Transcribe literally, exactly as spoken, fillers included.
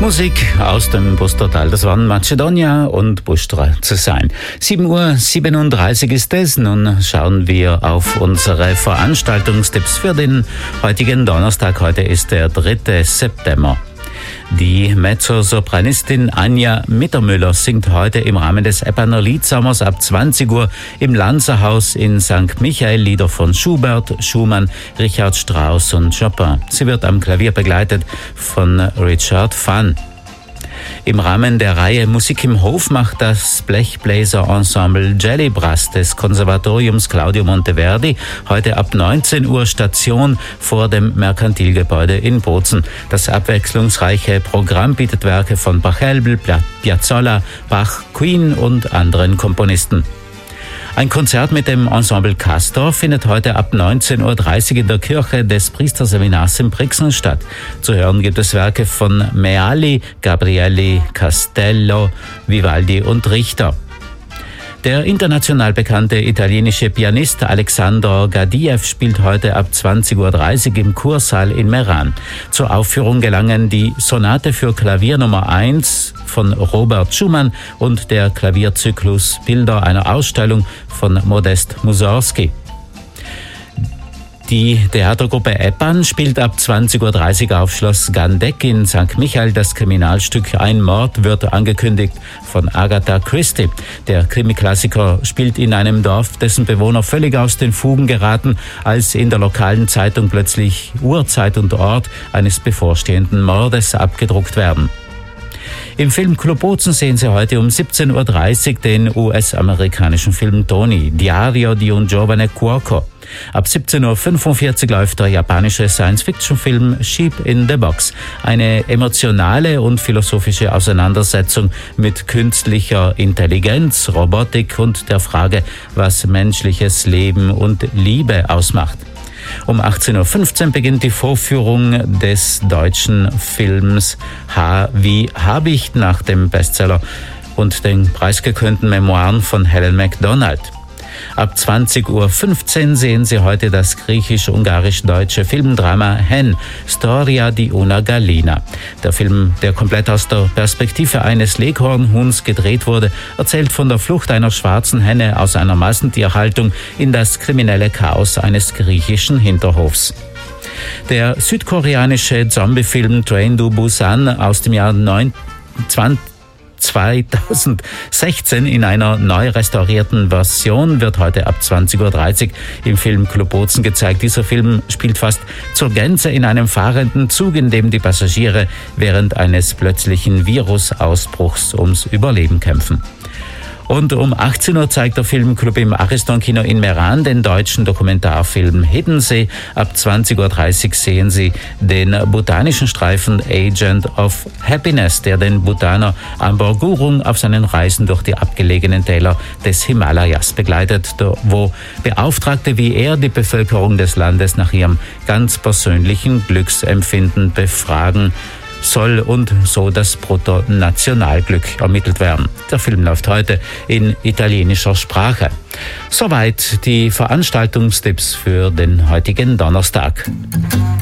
Musik aus dem Bustotal, das waren Macedonia und Bustra zu sein. sieben Uhr siebenunddreißig ist es. Nun schauen wir auf unsere Veranstaltungstipps für den heutigen Donnerstag. Heute ist der dritte September. Die Mezzosopranistin Anja Mittermüller singt heute im Rahmen des Eppaner Liedsommers ab zwanzig Uhr im Lanzerhaus in Sankt Michael Lieder von Schubert, Schumann, Richard Strauss und Chopin. Sie wird am Klavier begleitet von Richard Phan. Im Rahmen der Reihe Musik im Hof macht das Blechbläser-Ensemble Jelly Brass des Konservatoriums Claudio Monteverdi heute ab neunzehn Uhr Station vor dem Merkantilgebäude in Bozen. Das abwechslungsreiche Programm bietet Werke von Pachelbel, Piazzolla, Bach, Queen und anderen Komponisten. Ein Konzert mit dem Ensemble Castor findet heute ab neunzehn Uhr dreißig in der Kirche des Priesterseminars in Brixen statt. Zu hören gibt es Werke von Meali, Gabrielli, Castello, Vivaldi und Richter. Der international bekannte italienische Pianist Alexander Gadiev spielt heute ab zwanzig Uhr dreißig im Kursaal in Meran. Zur Aufführung gelangen die Sonate für Klavier Nummer eins von Robert Schumann und der Klavierzyklus Bilder einer Ausstellung von Modest Mussorgsky. Die Theatergruppe Eppan spielt ab zwanzig Uhr dreißig auf Schloss Gandeck in Sankt Michael. Das Kriminalstück Ein Mord wird angekündigt von Agatha Christie. Der Krimiklassiker spielt in einem Dorf, dessen Bewohner völlig aus den Fugen geraten, als in der lokalen Zeitung plötzlich Uhrzeit und Ort eines bevorstehenden Mordes abgedruckt werden. Im Filmclub Bozen sehen Sie heute um siebzehn Uhr dreißig den U S-amerikanischen Film Tony, Diario di un giovane cuoco. Ab siebzehn Uhr fünfundvierzig läuft der japanische Science-Fiction-Film Sheep in the Box. Eine emotionale und philosophische Auseinandersetzung mit künstlicher Intelligenz, Robotik und der Frage, was menschliches Leben und Liebe ausmacht. Um achtzehn Uhr fünfzehn beginnt die Vorführung des deutschen Films H wie Habicht nach dem Bestseller und den preisgekrönten Memoiren von Helen Macdonald. Ab zwanzig Uhr fünfzehn sehen Sie heute das griechisch-ungarisch-deutsche Filmdrama Hen, Storia di una Gallina. Der Film, der komplett aus der Perspektive eines Leghornhuhns gedreht wurde, erzählt von der Flucht einer schwarzen Henne aus einer Massentierhaltung in das kriminelle Chaos eines griechischen Hinterhofs. Der südkoreanische Zombie-Film Train to Busan aus dem Jahr zweitausendsechzehn in einer neu restaurierten Version wird heute ab zwanzig Uhr dreißig im Filmclub Bozen gezeigt. Dieser Film spielt fast zur Gänze in einem fahrenden Zug, in dem die Passagiere während eines plötzlichen Virusausbruchs ums Überleben kämpfen. Und um achtzehn Uhr zeigt der Filmclub im Ariston-Kino in Meran den deutschen Dokumentarfilm Hiddensee. Ab zwanzig Uhr dreißig sehen Sie den botanischen Streifen Agent of Happiness, der den Bhutaner Amber Gurung auf seinen Reisen durch die abgelegenen Täler des Himalayas begleitet, wo Beauftragte wie er die Bevölkerung des Landes nach ihrem ganz persönlichen Glücksempfinden befragen soll und so das Bruttonationalglück ermittelt werden. Der Film läuft heute in italienischer Sprache. Soweit die Veranstaltungstipps für den heutigen Donnerstag.